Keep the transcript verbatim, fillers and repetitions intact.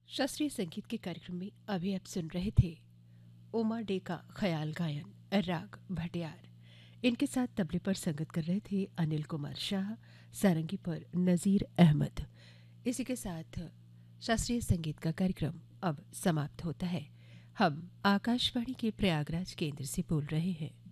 शास्त्रीय संगीत के कार्यक्रम में अभी आप सुन रहे थे उमा डे का ख्याल गायन राग भटियार। इनके साथ तबले पर संगत कर रहे थे अनिल कुमार शाह, सारंगी पर नज़ीर अहमद। इसी के साथ शास्त्रीय संगीत का कार्यक्रम अब समाप्त होता है। हम आकाशवाणी के प्रयागराज केंद्र से बोल रहे हैं।